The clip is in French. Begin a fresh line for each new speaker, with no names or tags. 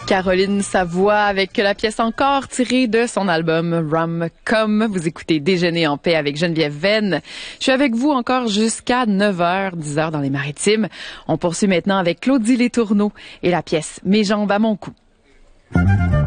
Caroline Savoie avec la pièce encore tirée de son album Rom-Com. Vous écoutez Déjeuner en paix avec Geneviève Venn. Je suis avec vous encore jusqu'à 9h, 10h dans les Maritimes. On poursuit maintenant avec Claudie Letourneau et la pièce Mes jambes à mon cou.